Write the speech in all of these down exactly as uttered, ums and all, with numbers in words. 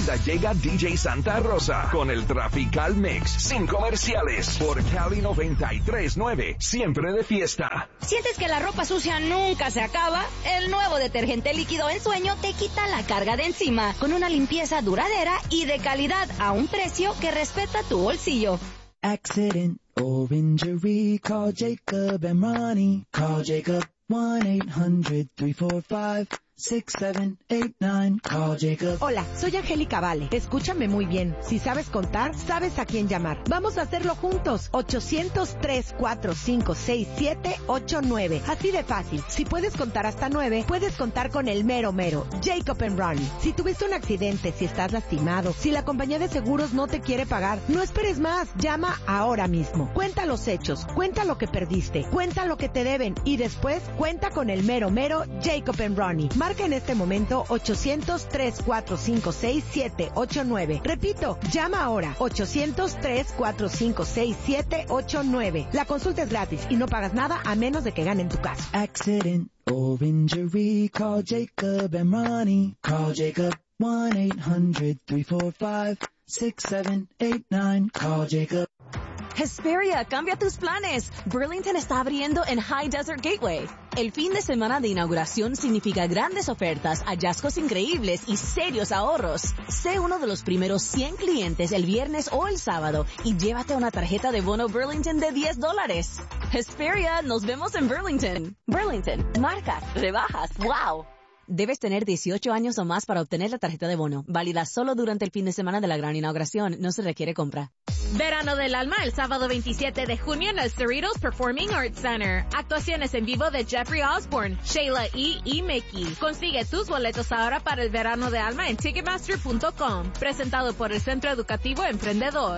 Enseguida llega D J Santa Rosa con el Tropical Mix, sin comerciales, por Cali noventa y tres punto nueve, siempre de fiesta. ¿Sientes que la ropa sucia nunca se acaba? El nuevo detergente líquido Ensueño te quita la carga de encima, con una limpieza duradera y de calidad a un precio que respeta tu bolsillo. Accident or injury, call Jacob and Ronnie. Call Jacob one eight hundred three four five six seven eight nine. Call Jacob. Hola, soy Angélica Vale. Escúchame muy bien. Si sabes contar, sabes a quién llamar. Vamos a hacerlo juntos. ochocientos tres cuatro cinco seis siete ocho nueve. Así de fácil. Si puedes contar hasta nueve, puedes contar con el mero mero. Jacob and Ronnie. Si tuviste un accidente, si estás lastimado, si la compañía de seguros no te quiere pagar, no esperes más. Llama ahora mismo. Cuenta los hechos. Cuenta lo que perdiste. Cuenta lo que te deben. Y después, cuenta con el mero mero Jacob and Ronnie. Marca en este momento ochocientos tres cuatro cinco seis siete ocho nueve. Repito, llama ahora ochocientos tres cuatro cinco seis siete ocho nueve. La consulta es gratis y no pagas nada a menos de que ganen tu caso. Accident or injury, call Jacob and Ronnie. Call Jacob one eight hundred three four five six seven eight nine. Call Jacob. Hesperia, cambia tus planes. Burlington está abriendo en High Desert Gateway. El fin de semana de inauguración significa grandes ofertas, hallazgos increíbles y serios ahorros. Sé uno de los primeros cien clientes el viernes o el sábado y llévate una tarjeta de bono Burlington de diez dólares. Hesperia, nos vemos en Burlington. Burlington, marcas, rebajas, wow. Debes tener dieciocho años o más para obtener la tarjeta de bono. Válida solo durante el fin de semana de la gran inauguración. No se requiere compra. Verano del Alma el sábado veintisiete de junio en el Cerritos Performing Arts Center. Actuaciones en vivo de Jeffrey Osborne, Sheila E. y Mickey. Consigue tus boletos ahora para el Verano de Alma en Ticketmaster punto com. Presentado por el Centro Educativo Emprendedor.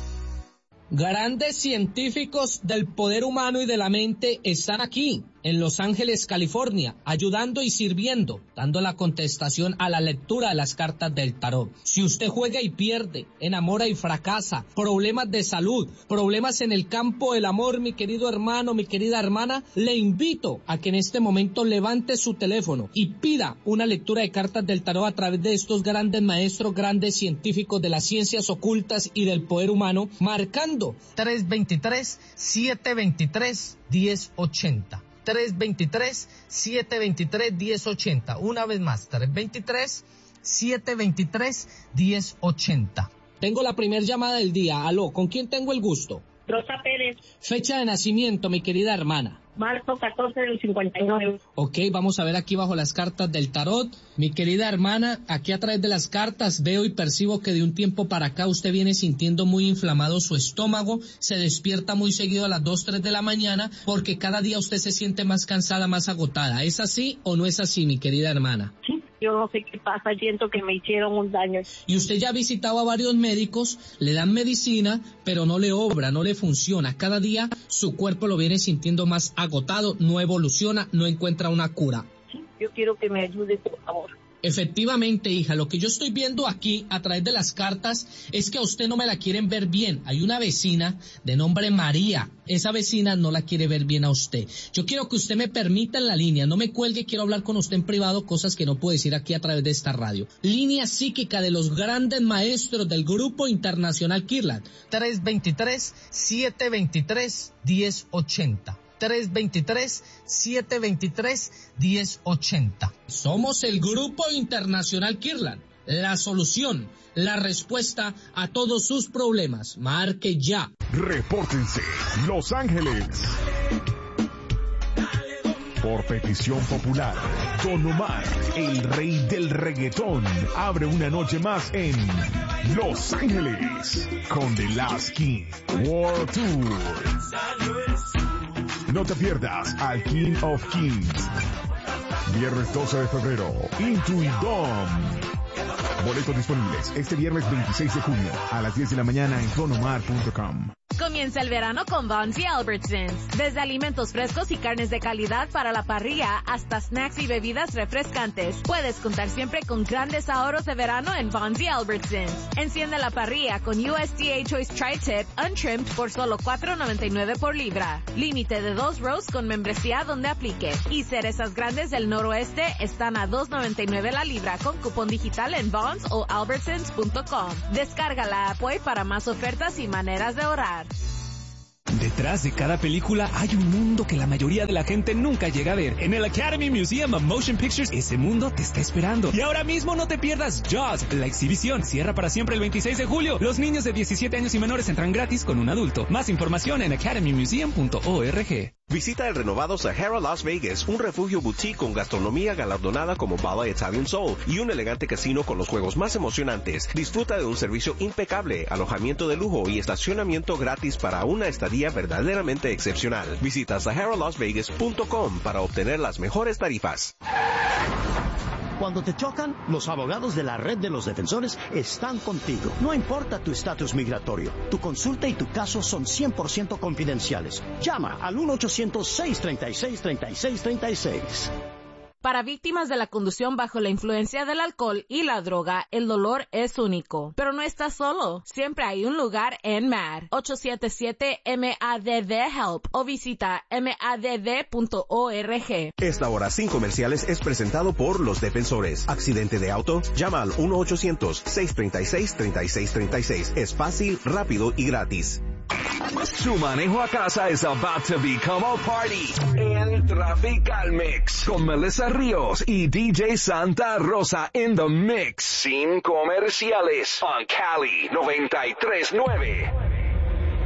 Grandes científicos del poder humano y de la mente están aquí, en Los Ángeles, California, ayudando y sirviendo, dando la contestación a la lectura de las cartas del tarot. Si usted juega y pierde, enamora y fracasa, problemas de salud, problemas en el campo del amor, mi querido hermano, mi querida hermana, le invito a que en este momento levante su teléfono y pida una lectura de cartas del tarot a través de estos grandes maestros, grandes científicos de las ciencias ocultas y del poder humano, marcando tres dos tres, siete dos tres, uno cero ocho cero. tres dos tres, siete dos tres, uno cero ocho cero. Una vez más, tres dos tres, siete dos tres, uno cero ocho cero. Tengo la primera llamada del día. Aló, ¿con quién tengo el gusto? Rosa Pérez. Fecha de nacimiento, mi querida hermana. Marzo catorce del cincuenta y nueve. Ok, vamos a ver aquí bajo las cartas del tarot. Mi querida hermana, aquí a través de las cartas veo y percibo que de un tiempo para acá usted viene sintiendo muy inflamado su estómago, se despierta muy seguido a las dos, tres de la mañana, porque cada día usted se siente más cansada, más agotada. ¿Es así o no es así, mi querida hermana? Sí, yo no sé qué pasa, siento que me hicieron un daño. Y usted ya ha visitado a varios médicos, le dan medicina, pero no le obra, no le funciona. Cada día su cuerpo lo viene sintiendo más agotado, no evoluciona, no encuentra una cura. Sí, yo quiero que me ayude, por favor. Efectivamente, hija, lo que yo estoy viendo aquí a través de las cartas es que a usted no me la quieren ver bien. Hay una vecina de nombre María. Esa vecina no la quiere ver bien a usted. Yo quiero que usted me permita en la línea, no me cuelgue, quiero hablar con usted en privado, cosas que no puedo decir aquí a través de esta radio. Línea psíquica de los grandes maestros del Grupo Internacional Kirtland. tres dos tres, siete dos tres, uno cero ocho cero. tres dos tres, siete dos tres, uno cero ocho cero. Somos el Grupo Internacional Kirtland, la solución, la respuesta a todos sus problemas. Marque ya. Repórtense, Los Ángeles. Por petición popular, Don Omar, el rey del reggaetón, abre una noche más en Los Ángeles con The Last King World Tour. No te pierdas al King of Kings. Viernes doce de febrero, Into the Dome. Boletos disponibles este viernes veintiséis de junio a las diez de la mañana en don omar punto com. Comienza el verano con Vons y Albertsons. Desde alimentos frescos y carnes de calidad para la parrilla hasta snacks y bebidas refrescantes. Puedes contar siempre con grandes ahorros de verano en Vons y Albertsons. Enciende la parrilla con U S D A Choice Tri-Tip Untrimmed por solo cuatro noventa y nueve por libra. Límite de dos rows con membresía donde aplique. Y cerezas grandes del noroeste están a dos noventa y nueve la libra con cupón digital en Vons o albertsons punto com. Descarga la app hoy para más ofertas y maneras de ahorrar. Detrás de cada película hay un mundo que la mayoría de la gente nunca llega a ver. En el Academy Museum of Motion Pictures, ese mundo te está esperando. Y ahora mismo no te pierdas Jaws. La exhibición cierra para siempre el veintiséis de julio. Los niños de diecisiete años y menores entran gratis con un adulto. Más información en academy museum punto org. Visita el renovado Sahara Las Vegas, un refugio boutique con gastronomía galardonada como Bala Italian Soul y un elegante casino con los juegos más emocionantes. Disfruta de un servicio impecable, alojamiento de lujo y estacionamiento gratis para una estadía verdaderamente excepcional. Visita sahara las vegas punto com para obtener las mejores tarifas. Cuando te chocan, los abogados de la Red de los Defensores están contigo. No importa tu estatus migratorio, tu consulta y tu caso son cien por ciento confidenciales. Llama al uno ochocientos, seiscientos treinta y seis, treinta y seis treinta y seis. Para víctimas de la conducción bajo la influencia del alcohol y la droga, el dolor es único. Pero no estás solo. Siempre hay un lugar en M A D. ocho siete siete M A D D HELP o visita M A D D punto org. Esta hora sin comerciales es presentado por Los Defensores. ¿Accidente de auto? Llama al uno ochocientos, seiscientos treinta y seis, treinta y seis treinta y seis. Es fácil, rápido y gratis. Su manejo a casa is about to become a party. En Trafical Mix con Melissa Ríos y D J Santa Rosa in the mix. Sin comerciales. On Cali noventa y tres punto nueve.